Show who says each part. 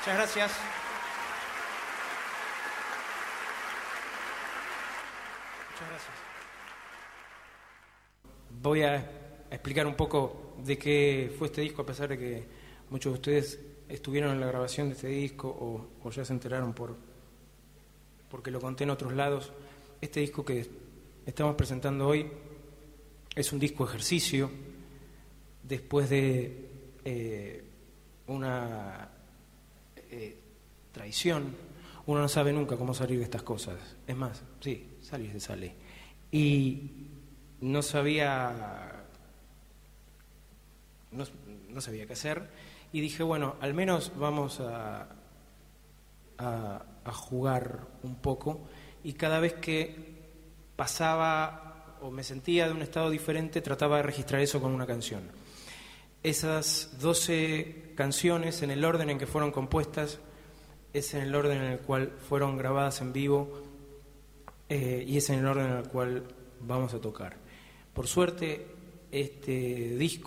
Speaker 1: Muchas gracias. Muchas gracias. Voy a explicar un poco de qué fue este disco, a pesar de que muchos de ustedes estuvieron en la grabación de este disco o ya se enteraron porque lo conté en otros lados. Este disco que estamos presentando hoy es un disco ejercicio después de una traición. Uno no sabe nunca cómo salir de estas cosas. Es más, sí, salir se sale. Y no sabía qué hacer, y dije, bueno, al menos vamos a jugar un poco, y cada vez que pasaba o me sentía de un estado diferente, trataba de registrar eso con una canción. Esas 12 canciones, en el orden en que fueron compuestas, es en el orden en el cual fueron grabadas en vivo, y es en el orden en el cual vamos a tocar. Por suerte, este disco